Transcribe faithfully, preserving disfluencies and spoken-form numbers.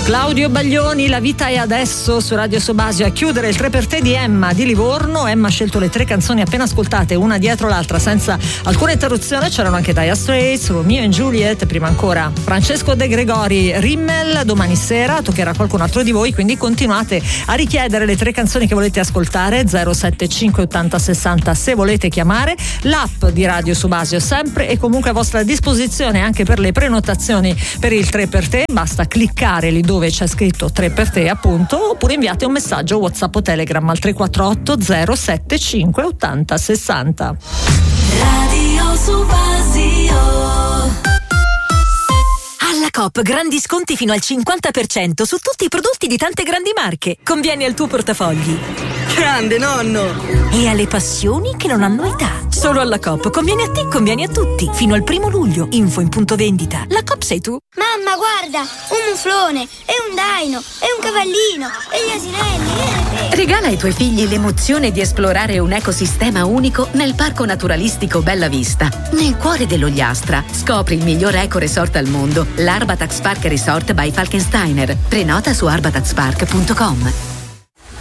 Claudio Baglioni, La vita è adesso su Radio Subasio. A chiudere il tre per te di Emma di Livorno. Emma ha scelto le tre canzoni appena ascoltate, una dietro l'altra, senza alcuna interruzione. C'erano anche Dire Straits, Romeo and Juliet, prima ancora Francesco De Gregori, Rimmel. Domani sera toccherà qualcun altro di voi, quindi continuate a richiedere le tre canzoni che volete ascoltare. Zero sette cinque ottanta sessanta se volete chiamare. L'app di Radio Subasio sempre e comunque a vostra disposizione anche per le prenotazioni per il tre per te. Basta cliccare lì dove c'è scritto tre per te appunto, oppure inviate un messaggio WhatsApp o Telegram al tre quattro otto zero sette cinque ottanta sessanta. Radio Subasio. Alla Coop grandi sconti fino al cinquanta per cento su tutti i prodotti di tante grandi marche. Conviene al tuo portafogli. Grande nonno! E alle passioni che non hanno età. Solo alla Coop conviene a te, conviene a tutti. Fino al primo luglio. Info in punto vendita. La Coop sei tu. Mamma, guarda! Un muflone, e un daino, e un cavallino, e gli asinelli. Regala ai tuoi figli l'emozione di esplorare un ecosistema unico nel Parco Naturalistico Bella Vista. Nel cuore dell'Ogliastra. Scopri il miglior eco resort al mondo, l'Arbatax Park Resort by Falkensteiner. Prenota su arbatax park punto com.